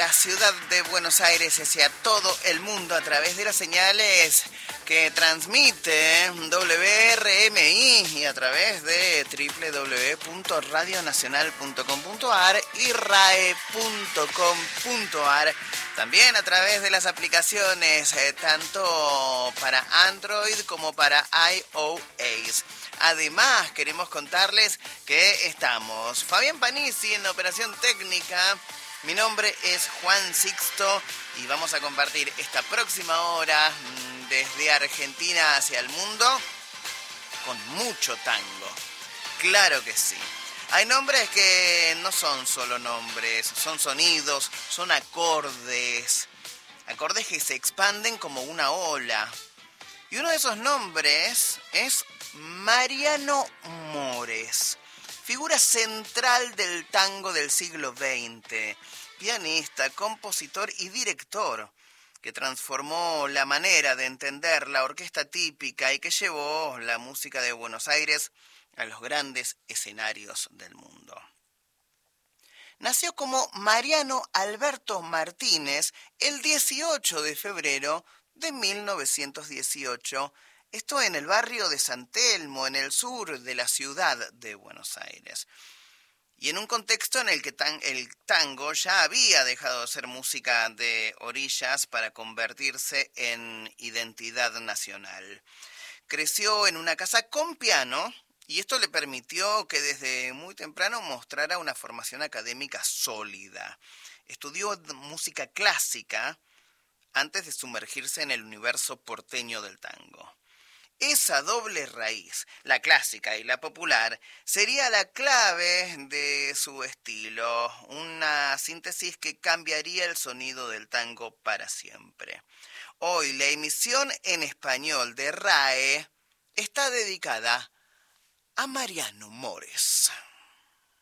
la ciudad de Buenos Aires y hacia todo el mundo a través de las señales que transmite WRMI y a través de www.radionacional.com.ar y rae.com.ar. También a través de las aplicaciones tanto para Android como para iOS. Además, queremos contarles que estamos Fabián Panisi en la operación técnica. Mi nombre es Juan Sixto y vamos a compartir esta próxima hora desde Argentina hacia el mundo con mucho tango. Claro que sí. Hay nombres que no son solo nombres, son sonidos, son acordes. Acordes que se expanden como una ola. Y uno de esos nombres es Mariano Mores, figura central del tango del siglo XX, pianista, compositor y director, que transformó la manera de entender la orquesta típica y que llevó la música de Buenos Aires a los grandes escenarios del mundo. Nació como Mariano Alberto Martínez el 18 de febrero de 1918, esto en el barrio de San Telmo, en el sur de la ciudad de Buenos Aires. Y en un contexto en el que el tango ya había dejado de ser música de orillas para convertirse en identidad nacional. Creció en una casa con piano y esto le permitió que desde muy temprano mostrara una formación académica sólida. Estudió música clásica antes de sumergirse en el universo porteño del tango. Esa doble raíz, la clásica y la popular, sería la clave de su estilo, una síntesis que cambiaría el sonido del tango para siempre. Hoy la emisión en español de RAE está dedicada a Mariano Mores.